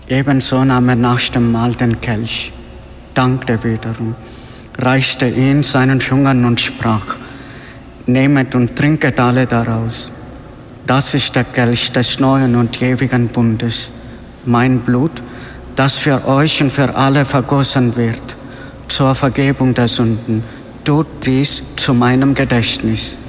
Ebenso nahm er nach dem Mahl den Kelch, dankte wiederum, reichte ihn seinen Jüngern und sprach: Nehmet und trinket alle daraus. Das ist der Kelch des neuen und ewigen Bundes, mein Blut, das für euch und für alle vergossen wird, zur Vergebung der Sünden. Tut dies zu meinem Gedächtnis.